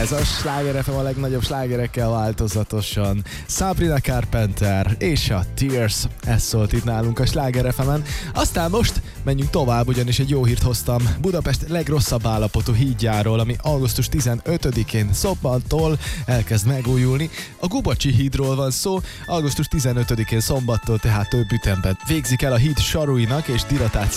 Ez a Sláger FM a legnagyobb slágerekkel változatosan. Sabrina Carpenter és a Tears, ez szólt itt nálunk a Sláger FM-en. Aztán most menjünk tovább, ugyanis egy jó hírt hoztam Budapest legrosszabb állapotú hídjáról, ami augusztus 15-én szombattól elkezd megújulni. A Gubacsi hídról van szó, augusztus 15-én szombattól tehát több ütemben végzik el a híd saruinak és dilatáció